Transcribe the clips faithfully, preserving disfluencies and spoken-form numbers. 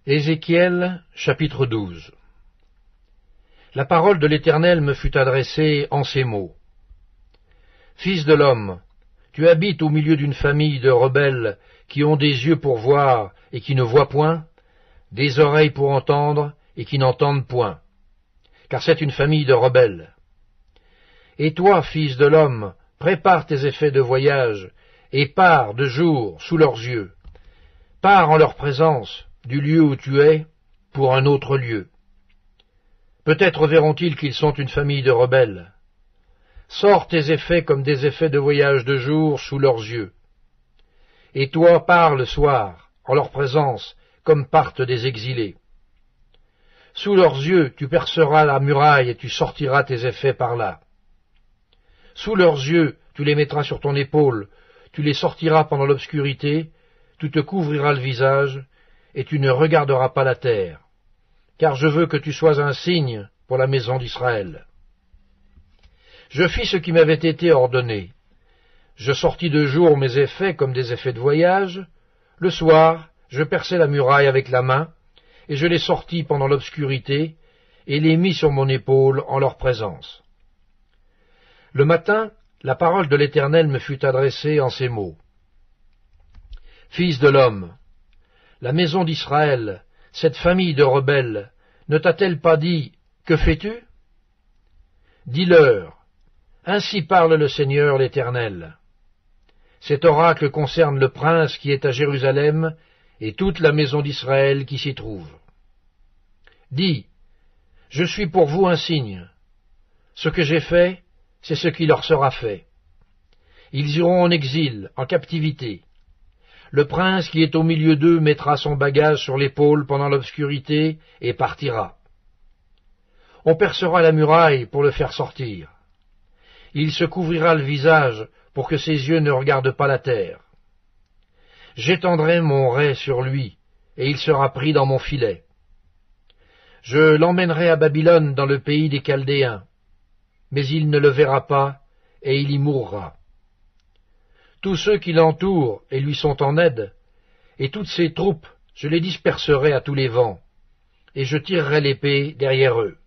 Ézéchiel, chapitre douze. La parole de l'Éternel me fut adressée en ces mots. Fils de l'homme, tu habites au milieu d'une famille de rebelles qui ont des yeux pour voir et qui ne voient point, des oreilles pour entendre et qui n'entendent point, car c'est une famille de rebelles. Et toi, fils de l'homme, prépare tes effets de voyage, et pars de jour sous leurs yeux. Pars en leur présence, du lieu où tu es, pour un autre lieu. Peut-être verront-ils qu'ils sont une famille de rebelles. Sors tes effets comme des effets de voyage de jour sous leurs yeux. Et toi, pars le soir, en leur présence, comme partent des exilés. Sous leurs yeux, tu perceras la muraille et tu sortiras tes effets par là. Sous leurs yeux, tu les mettras sur ton épaule, tu les sortiras pendant l'obscurité, tu te couvriras le visage, et tu ne regarderas pas la terre, car je veux que tu sois un signe pour la maison d'Israël. Je fis ce qui m'avait été ordonné. Je sortis de jour mes effets comme des effets de voyage. Le soir, je perçai la muraille avec la main, et je les sortis pendant l'obscurité, et les mis sur mon épaule en leur présence. Le matin, la parole de l'Éternel me fut adressée en ces mots. Fils de l'homme, la maison d'Israël, cette famille de rebelles, ne t'a-t-elle pas dit, que fais-tu? Dis-leur, ainsi parle le Seigneur l'Éternel. Cet oracle concerne le prince qui est à Jérusalem et toute la maison d'Israël qui s'y trouve. Dis, je suis pour vous un signe. Ce que j'ai fait, c'est ce qui leur sera fait. Ils iront en exil, en captivité. Le prince qui est au milieu d'eux mettra son bagage sur l'épaule pendant l'obscurité et partira. On percera la muraille pour le faire sortir. Il se couvrira le visage pour que ses yeux ne regardent pas la terre. J'étendrai mon rai sur lui, et il sera pris dans mon filet. Je l'emmènerai à Babylone dans le pays des Chaldéens, mais il ne le verra pas, et il y mourra. Tous ceux qui l'entourent et lui sont en aide, et toutes ses troupes, je les disperserai à tous les vents, et je tirerai l'épée derrière eux.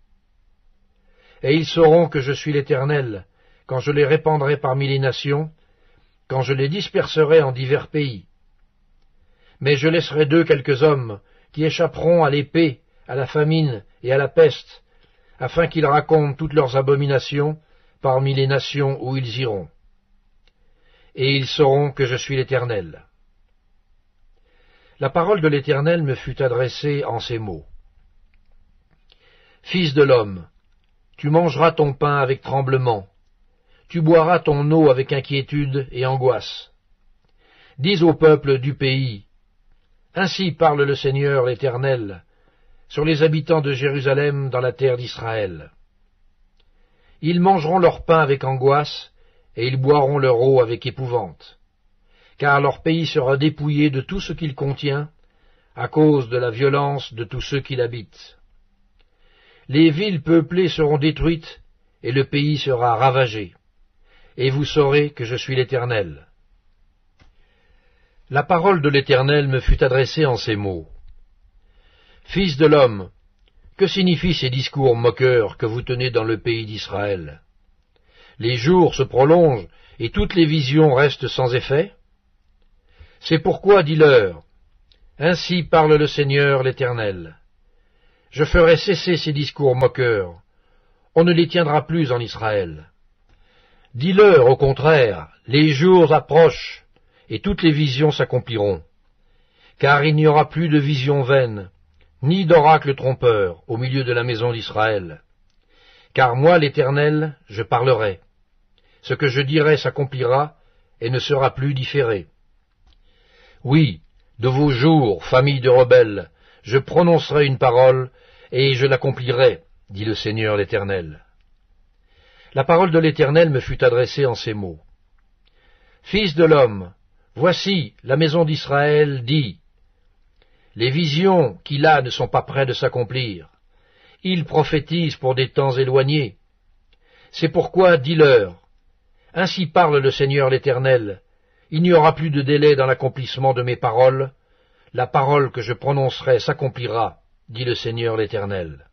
Et ils sauront que je suis l'Éternel, quand je les répandrai parmi les nations, quand je les disperserai en divers pays. Mais je laisserai d'eux quelques hommes qui échapperont à l'épée, à la famine et à la peste, afin qu'ils racontent toutes leurs abominations parmi les nations où ils iront. Et ils sauront que je suis l'Éternel. La parole de l'Éternel me fut adressée en ces mots. Fils de l'homme, tu mangeras ton pain avec tremblement, tu boiras ton eau avec inquiétude et angoisse. Dis au peuple du pays, ainsi parle le Seigneur l'Éternel, sur les habitants de Jérusalem dans la terre d'Israël. Ils mangeront leur pain avec angoisse, et ils boiront leur eau avec épouvante, car leur pays sera dépouillé de tout ce qu'il contient, à cause de la violence de tous ceux qui l'habitent. Les villes peuplées seront détruites, et le pays sera ravagé, et vous saurez que je suis l'Éternel. La parole de l'Éternel me fut adressée en ces mots. Fils de l'homme, que signifient ces discours moqueurs que vous tenez dans le pays d'Israël? Les jours se prolongent et toutes les visions restent sans effet? C'est pourquoi, dis-leur, ainsi parle le Seigneur l'Éternel. Je ferai cesser ces discours moqueurs, on ne les tiendra plus en Israël. Dis-leur, au contraire, les jours approchent et toutes les visions s'accompliront, car il n'y aura plus de visions vaines, ni d'oracles trompeurs au milieu de la maison d'Israël. Car moi, l'Éternel, je parlerai. Ce que je dirai s'accomplira et ne sera plus différé. Oui, de vos jours, famille de rebelles, je prononcerai une parole et je l'accomplirai, dit le Seigneur l'Éternel. La parole de l'Éternel me fut adressée en ces mots. Fils de l'homme, voici, la maison d'Israël dit, les visions qu'il a ne sont pas près de s'accomplir. Il prophétise pour des temps éloignés. C'est pourquoi, dis-leur, ainsi parle le Seigneur l'Éternel, il n'y aura plus de délai dans l'accomplissement de mes paroles, La parole que je prononcerai s'accomplira, dit le Seigneur l'Éternel.